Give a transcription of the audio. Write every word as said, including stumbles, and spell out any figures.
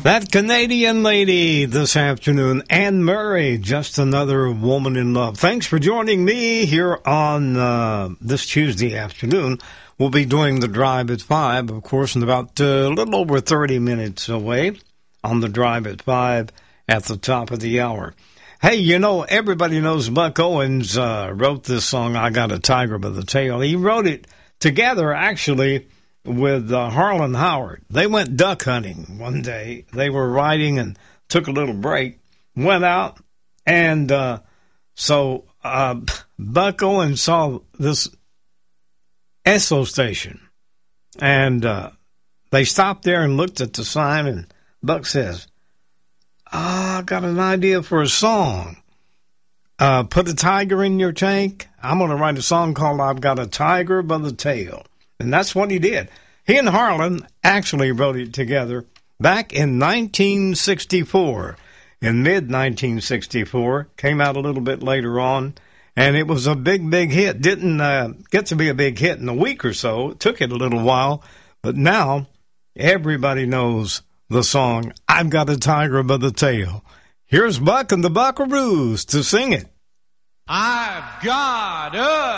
That Canadian lady this afternoon, Anne Murray, Just Another Woman in Love. Thanks for joining me here on uh, this Tuesday afternoon. We'll be doing the drive at five, of course, in about uh, a little over thirty minutes away on the drive at five at the top of the hour. Hey, you know, everybody knows Buck Owens uh, wrote this song, I Got a Tiger by the Tail. He wrote it together, actually, with uh, Harlan Howard. They went duck hunting one day. They were riding and took a little break, went out, and uh, so uh, Buck Owens saw this Esso station, and uh, they stopped there and looked at the sign, and Buck says, oh, I got an idea for a song. Uh, put a tiger in your tank. I'm going to write a song called I've Got a Tiger by the Tail. And that's what he did. He and Harlan actually wrote it together back in nineteen sixty-four. In mid nineteen sixty-four, came out a little bit later on, and it was a big, big hit. Didn't uh, get to be a big hit in a week or so. It took it a little while, but now everybody knows the song I've Got a Tiger by the Tail. Here's Buck and the Buckaroos to sing it. I've got a